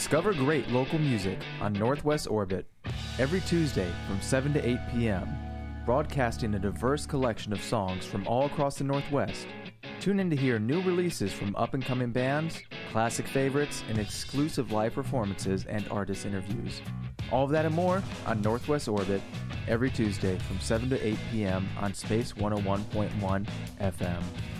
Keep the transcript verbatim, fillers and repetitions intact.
Discover great local music on Northwest Orbit every Tuesday from seven to eight p.m., broadcasting a diverse collection of songs from all across the Northwest. Tune in to hear new releases from up-and-coming bands, classic favorites, and exclusive live performances and artist interviews. All of that and more on Northwest Orbit every Tuesday from seven to eight p.m. on Space one oh one point one F M.